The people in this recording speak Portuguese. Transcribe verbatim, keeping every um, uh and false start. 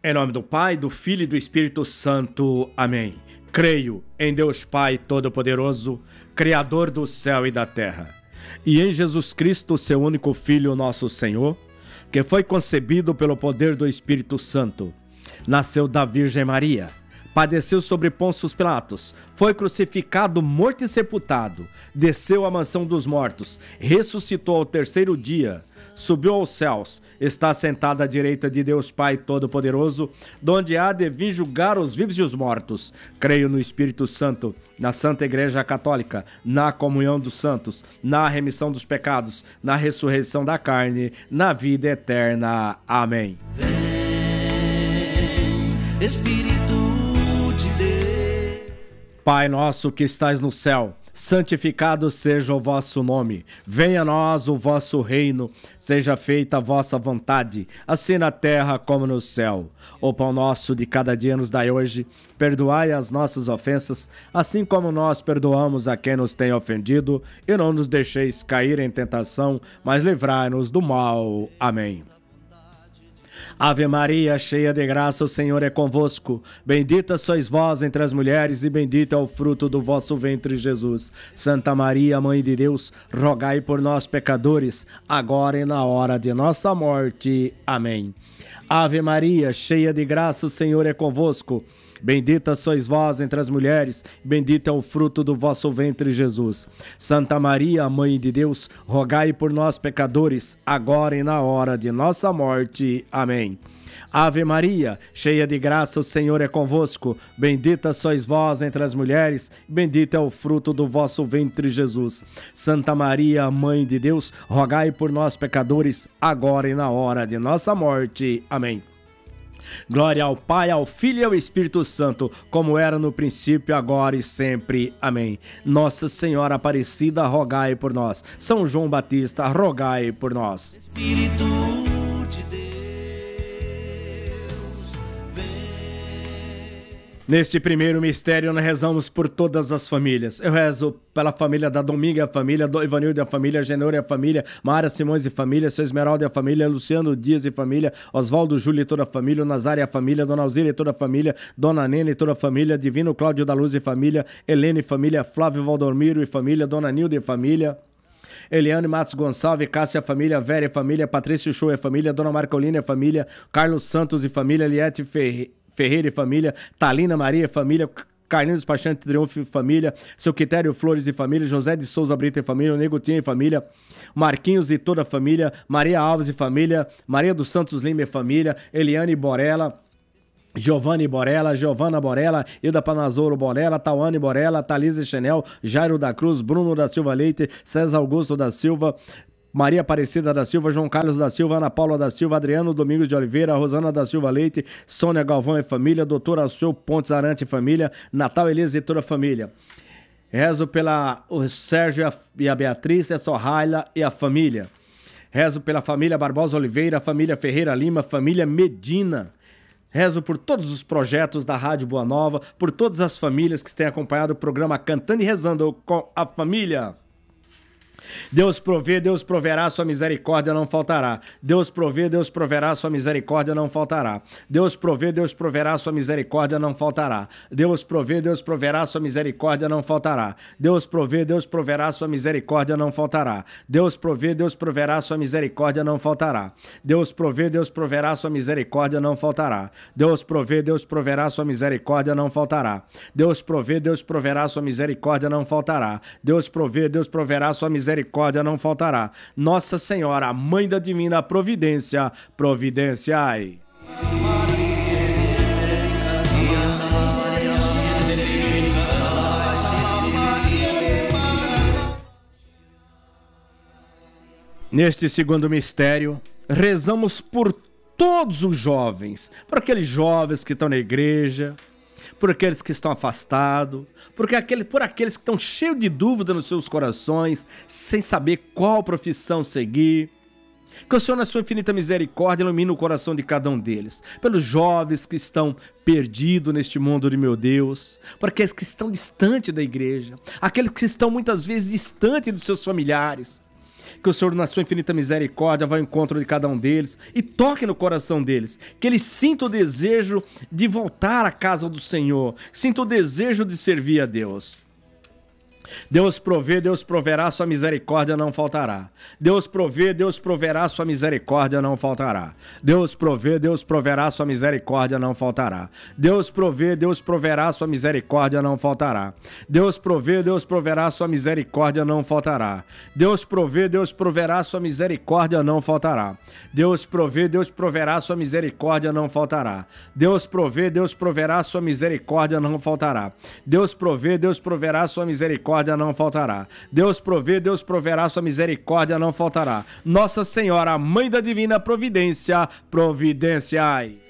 Em nome do Pai, do Filho e do Espírito Santo. Amém. Creio em Deus Pai Todo-Poderoso, Criador do céu e da terra, e em Jesus Cristo, seu único Filho, nosso Senhor, que foi concebido pelo poder do Espírito Santo, nasceu da Virgem Maria, padeceu sobre Pôncio Pilatos, foi crucificado, morto e sepultado, desceu à mansão dos mortos, ressuscitou ao terceiro dia, subiu aos céus, está sentado à direita de Deus Pai Todo-Poderoso, donde há de vir julgar os vivos e os mortos. Creio no Espírito Santo, na Santa Igreja Católica, na comunhão dos santos, na remissão dos pecados, na ressurreição da carne, na vida eterna. Amém. Vem, Espírito de Deus. Pai nosso que estais no céu, santificado seja o vosso nome. Venha a nós o vosso reino. Seja feita a vossa vontade, assim na terra como no céu. O pão nosso de cada dia nos dai hoje. Perdoai as nossas ofensas, assim como nós perdoamos a quem nos tem ofendido. E não nos deixeis cair em tentação, mas livrai-nos do mal. Amém. Ave Maria, cheia de graça, o Senhor é convosco. Bendita sois vós entre as mulheres e bendito é o fruto do vosso ventre, Jesus. Santa Maria, Mãe de Deus, rogai por nós, pecadores, agora e na hora de nossa morte. Amém. Ave Maria, cheia de graça, o Senhor é convosco. Bendita sois vós entre as mulheres, bendito é o fruto do vosso ventre, Jesus. Santa Maria, Mãe de Deus, rogai por nós, pecadores, agora e na hora de nossa morte. Amém. Ave Maria, cheia de graça, o Senhor é convosco. Bendita sois vós entre as mulheres, bendito é o fruto do vosso ventre, Jesus. Santa Maria, Mãe de Deus, rogai por nós, pecadores, agora e na hora de nossa morte. Amém. Glória ao Pai, ao Filho e ao Espírito Santo, como era no princípio, agora e sempre. Amém. Nossa Senhora Aparecida, rogai por nós. São João Batista, rogai por nós. Espírito de Deus, vem. Neste primeiro mistério, nós rezamos por todas as famílias. Eu rezo pela família da Dominga, a família do Ivanildo e a família, Genor e a família, Mara Simões e família, Seu Esmeralda e a família, Luciano Dias e família, Oswaldo Júlio e toda a família, Nazário e a família, Dona Alzira e toda a família, Dona Nena e toda a família, Divino Cláudio da Luz e família, Helena e família, Flávio Valdomiro e família, Dona Nilda e família, Eliane Matos Gonçalves, Cássia e família, Vera e família, Patrício Show e família, Dona Marcolina e família, Carlos Santos e família, Liette Ferre... Ferreira e família, Talina Maria e família, Carlinhos Despachante Triunfo e família, Seu Quitério Flores e família, José de Souza Brito e família, Negutinho e família, Marquinhos e toda a família, Maria Alves e família, Maria dos Santos Lima e família, Eliane Borella, Giovanni Borella, Giovana Borella, Hilda Panazoro Borella, Tauane Borella, Thalise Chanel, Jairo da Cruz, Bruno da Silva Leite, César Augusto da Silva, Maria Aparecida da Silva, João Carlos da Silva, Ana Paula da Silva, Adriano Domingos de Oliveira, Rosana da Silva Leite, Sônia Galvão e família, Doutora Alceu Pontes Arante e família, Natal Elisa e toda a família. Rezo pela o Sérgio e a Beatriz, a Sorraila e a família. Rezo pela família Barbosa Oliveira, a família Ferreira Lima, família Medina. Rezo por todos os projetos da Rádio Boa Nova, por todas as famílias que têm acompanhado o programa Cantando e Rezando com a Família. Deus provê, Deus proverá, sua misericórdia não faltará. Deus provê, Deus proverá, sua misericórdia não faltará. Deus provê, Deus proverá, sua misericórdia não faltará. Deus provê, Deus proverá, sua misericórdia não faltará. Deus provê, Deus proverá, sua misericórdia não faltará. Deus provê, Deus proverá, sua misericórdia não faltará. Deus provê, Deus proverá, sua misericórdia não faltará. Deus provê, Deus proverá, sua misericórdia não faltará. Deus provê, Deus proverá, sua misericórdia não faltará. Deus provê, Deus proverá, sua misericórdia não faltará. Nossa Senhora, Mãe da Divina Providência, providenciai. Neste segundo mistério, rezamos por todos os jovens, por aqueles jovens que estão na igreja, por aqueles que estão afastados, por, aquele, por aqueles que estão cheios de dúvida nos seus corações, sem saber qual profissão seguir. Que o Senhor, na sua infinita misericórdia, ilumine o coração de cada um deles. Pelos jovens que estão perdidos neste mundo de meu Deus, por aqueles que estão distantes da igreja, aqueles que estão muitas vezes distantes dos seus familiares. Que o Senhor, na sua infinita misericórdia, vá ao encontro de cada um deles e toque no coração deles. Que eles sintam o desejo de voltar à casa do Senhor. Sintam o desejo de servir a Deus. Deus provê, Deus proverá, sua misericórdia não faltará. Deus provê, Deus proverá, sua misericórdia não faltará. Deus provê, Deus proverá, sua misericórdia não faltará. Deus provê, Deus proverá, sua misericórdia não faltará. Deus provê, Deus proverá, sua misericórdia não faltará. Deus provê, Deus proverá, sua misericórdia não faltará. Deus provê, Deus proverá, sua misericórdia não faltará. Deus provê, Deus proverá, sua misericórdia não faltará. Deus provê, Deus proverá, sua misericórdia não faltará. Deus provê, Deus proverá, sua misericórdia não faltará. Nossa Senhora, Mãe da Divina Providência, providenciai.